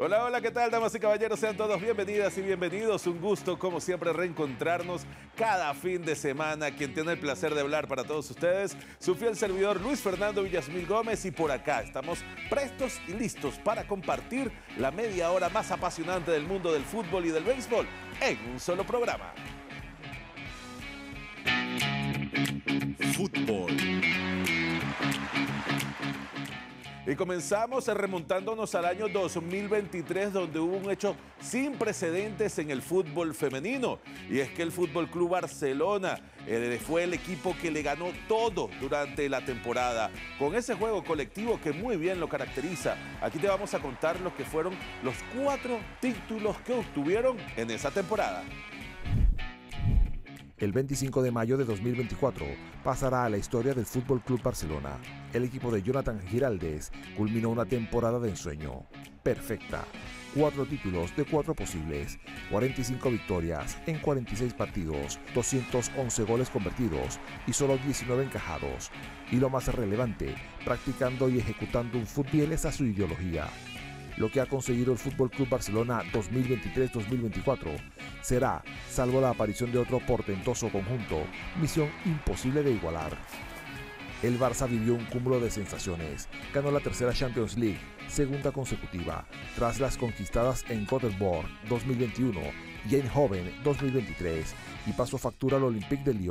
Hola, hola, ¿qué tal, damas y caballeros? Sean todos bienvenidas y bienvenidos. Un gusto, como siempre, reencontrarnos cada fin de semana. Quien tiene el placer de hablar para todos ustedes, su fiel servidor Luis Fernando Villasmil Gómez. Y por acá estamos prestos y listos para compartir la media hora más apasionante del mundo del fútbol y del béisbol en un solo programa. Fútbol. Y comenzamos remontándonos al año 2023, donde hubo un hecho sin precedentes en el fútbol femenino. Y es que el Fútbol Club Barcelona fue el equipo que le ganó todo durante la temporada, con ese juego colectivo que muy bien lo caracteriza. Aquí te vamos a contar lo que fueron los 4 títulos que obtuvieron en esa temporada. El 25 de mayo de 2024 pasará a la historia del Fútbol Club Barcelona. El equipo de Jonathan Giraldez culminó una temporada de ensueño perfecta. 4 títulos de 4 posibles, 45 victorias en 46 partidos, 211 goles convertidos y solo 19 encajados. Y lo más relevante, practicando y ejecutando un fútbol a su ideología. Lo que ha conseguido el Fútbol Club Barcelona 2023-2024 será, salvo la aparición de otro portentoso conjunto, misión imposible de igualar. El Barça vivió un cúmulo de sensaciones. Ganó la tercera Champions League, segunda consecutiva, tras las conquistadas en Göteborg 2021 y Eindhoven 2023, y pasó factura al Olympique de Lyon